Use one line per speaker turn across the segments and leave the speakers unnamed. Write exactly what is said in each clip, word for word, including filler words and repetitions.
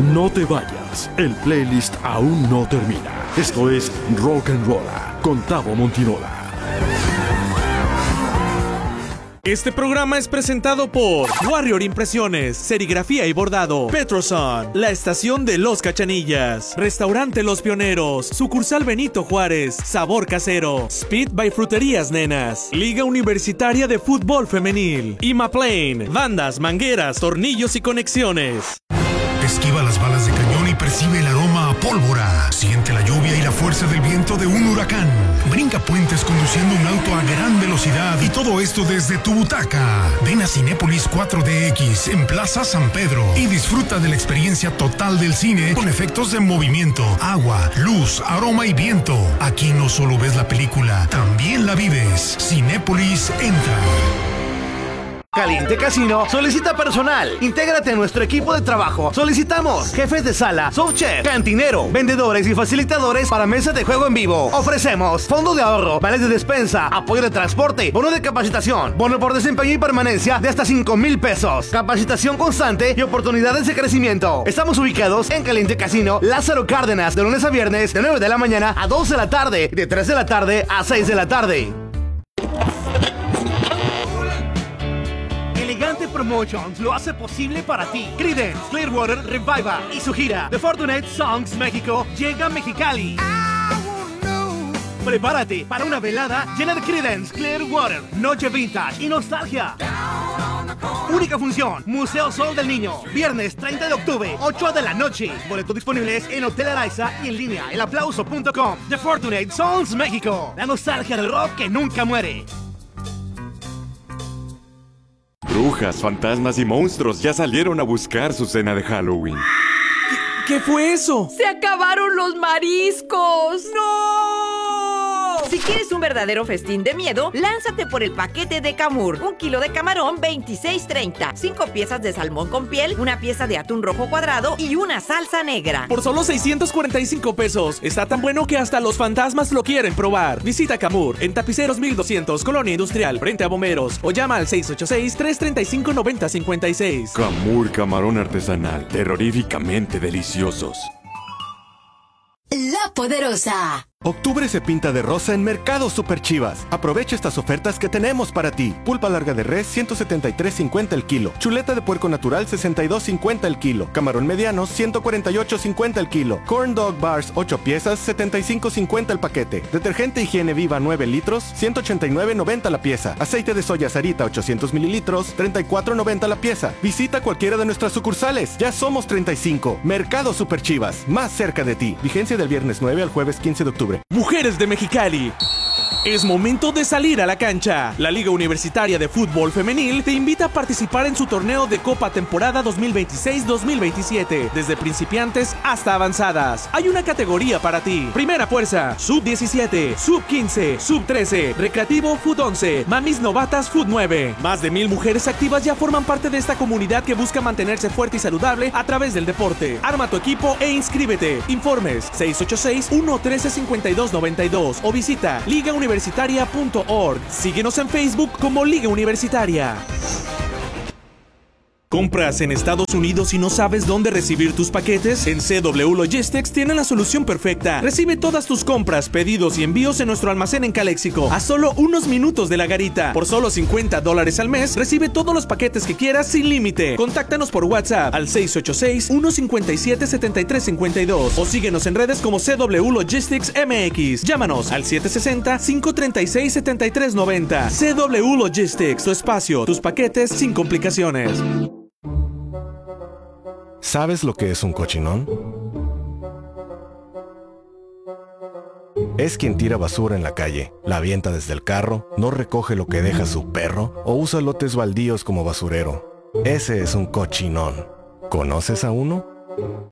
No te vayas, el playlist aún no termina. Esto es Rock and Rolla con Tavo Montinola.
Este programa es presentado por Warrior Impresiones, Serigrafía y Bordado, Petroson, La Estación de los Cachanillas, Restaurante Los Pioneros, Sucursal Benito Juárez, Sabor Casero, Speed by Fruterías Nenas, Liga Universitaria de Fútbol Femenil, Imaplane, bandas, mangueras, tornillos y conexiones.
Esquiva las balas de cañón y percibe el aroma a pólvora. Siente la lluvia y la fuerza del viento de un huracán. Brinca puentes conduciendo un auto a gran velocidad y todo esto desde tu butaca. Ven a Cinépolis cuatro D X en Plaza San Pedro y disfruta de la experiencia total del cine con efectos de movimiento, agua, luz, aroma y viento. Aquí no solo ves la película, también la vives. Cinépolis entra.
Caliente Casino solicita personal. Intégrate a nuestro equipo de trabajo. Solicitamos jefes de sala, subchef, cantinero, vendedores y facilitadores para mesas de juego en vivo. Ofrecemos fondo de ahorro, vales de despensa, apoyo de transporte, bono de capacitación, bono por desempeño y permanencia de hasta cinco mil pesos, capacitación constante y oportunidades de crecimiento. Estamos ubicados en Caliente Casino, Lázaro Cárdenas, de lunes a viernes, de nueve de la mañana a dos de la tarde, de tres de la tarde a seis de la tarde. Elegante Promotions lo hace posible para ti. Creedence Clearwater Revival y su gira The Fortunate Songs México llega a Mexicali. Prepárate para una velada llena de Creedence Clearwater, noche vintage y nostalgia. Única función, Museo Sol del Niño, viernes treinta de octubre, ocho de la noche. Boletos disponibles en Hotel Araiza y en línea, el aplauso punto com. The Fortunate Songs México, la nostalgia del rock que nunca muere.
Brujas, fantasmas y monstruos ya salieron a buscar su cena de Halloween.
¿Qué, qué fue eso?
¡Se acabaron los mariscos! ¡No! Si quieres un verdadero festín de miedo, lánzate por el paquete de Camur. Un kilo de camarón, veintiséis treinta. Cinco piezas de salmón con piel, una pieza de atún rojo cuadrado y una salsa negra.
Por solo seiscientos cuarenta y cinco pesos. Está tan bueno que hasta los fantasmas lo quieren probar. Visita Camur en Tapiceros mil doscientos, Colonia Industrial, frente a Bomberos. O llama al seis ocho seis, tres tres cinco, nueve cero cinco seis.
Camur Camarón Artesanal. Terroríficamente deliciosos.
La Poderosa.
Octubre se pinta de rosa en Mercado Super Chivas. Aprovecha estas ofertas que tenemos para ti. Pulpa larga de res, ciento setenta y tres cincuenta el kilo. Chuleta de puerco natural, sesenta y dos cincuenta el kilo. Camarón mediano, ciento cuarenta y ocho cincuenta el kilo. Corn Dog Bars, ocho piezas, setenta y cinco cincuenta el paquete. Detergente Higiene Viva, nueve litros, ciento ochenta y nueve noventa la pieza. Aceite de soya Sarita, ochocientos mililitros, treinta y cuatro noventa la pieza. Visita cualquiera de nuestras sucursales. Ya somos treinta y cinco. Mercado Super Chivas, más cerca de ti. Vigencia del viernes nueve al jueves quince de octubre.
Mujeres de Mexicali, es momento de salir a la cancha. La Liga Universitaria de Fútbol Femenil te invita a participar en su torneo de Copa Temporada dos mil veintiséis dos mil veintisiete, desde principiantes hasta avanzadas. Hay una categoría para ti: Primera Fuerza, sub diecisiete, sub quince, sub trece, Recreativo Fut once, Mamis Novatas Fut nueve. Más de mil mujeres activas ya forman parte de esta comunidad que busca mantenerse fuerte y saludable a través del deporte. Arma tu equipo e inscríbete. Informes seis ocho seis, uno uno tres, cinco dos nueve dos o visita liga universitaria punto org. Síguenos en Facebook como Liga Universitaria. ¿Compras en Estados Unidos y no sabes dónde recibir tus paquetes? En C W Logistics tienen la solución perfecta. Recibe todas tus compras, pedidos y envíos en nuestro almacén en Caléxico, a solo unos minutos de la garita. Por solo cincuenta dólares al mes, recibe todos los paquetes que quieras sin límite. Contáctanos por WhatsApp al seis ocho seis, uno cinco siete, siete tres cinco dos o síguenos en redes como C W Logistics M X. Llámanos al siete seis cero, cinco tres seis, siete tres nueve cero. C W Logistics, tu espacio, tus paquetes sin complicaciones.
¿Sabes lo que es un cochinón? Es quien tira basura en la calle, la avienta desde el carro, no recoge lo que deja su perro o usa lotes baldíos como basurero. Ese es un cochinón. ¿Conoces a uno?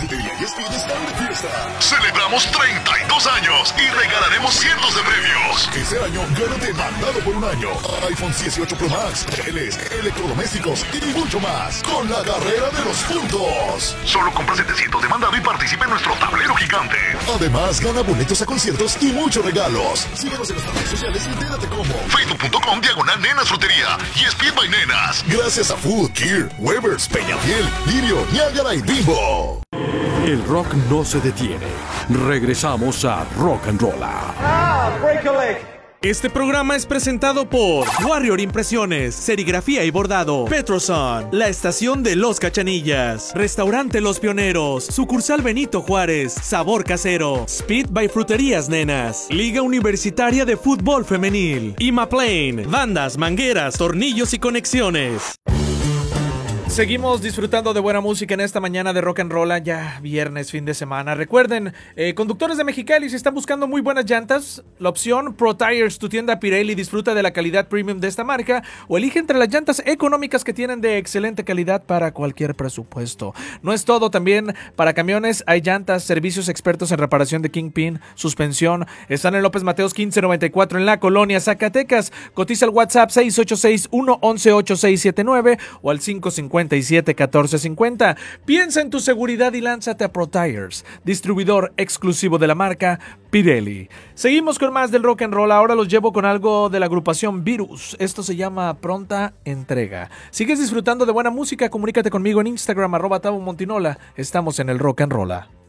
Frutería y Speed están de fiesta. Celebramos treinta y dos años y regalaremos cientos de premios. Este año gánate mandado por un año, iPhone dieciocho Pro Max, teles, electrodomésticos y mucho más. Con la carrera de los puntos. Solo compra setecientos de mandado y participa en nuestro tablero gigante. Además, gana boletos a conciertos y muchos regalos. Síguenos en las redes sociales y entérate cómo. Facebook punto com diagonal Nenas Frutería y Speed by Nenas. Gracias a Food, Gear, Weber's, Peñafiel, Lirio, Niágara y Bimbo.
El rock no se detiene. Regresamos a Rock and Rolla.
Ah, break a leg. Este programa es presentado por Warrior Impresiones, Serigrafía y Bordado, Petroson, La Estación de los Cachanillas, Restaurante Los Pioneros, Sucursal Benito Juárez, Sabor Casero, Speed by Fruterías Nenas, Liga Universitaria de Fútbol Femenil, Imaplane, Bandas, Mangueras, Tornillos y Conexiones. Seguimos disfrutando de buena música en esta mañana de Rock and Roll, ya viernes, fin de semana. Recuerden, eh, conductores de Mexicali, si están buscando muy buenas llantas, la opción Pro Tires, tu tienda Pirelli, disfruta de la calidad premium de esta marca o elige entre las llantas económicas que tienen de excelente calidad para cualquier presupuesto. No es todo, también para camiones hay llantas, servicios expertos en reparación de Kingpin, suspensión. Están en López Mateos quince noventa y cuatro en la Colonia, Zacatecas. Cotiza el WhatsApp seis ocho seis, uno uno, ocho seis siete nueve o al cinco cinco siete, catorce cincuenta. Piensa en tu seguridad y lánzate a Pro Tires, distribuidor exclusivo de la marca Pirelli. Seguimos con más del Rock and Roll. Ahora los llevo con algo de la agrupación Virus. Esto se llama Pronta Entrega. ¿Sigues disfrutando de buena música? Comunícate conmigo en Instagram, arroba Tavo Montinola. Estamos en el Rock and Roll.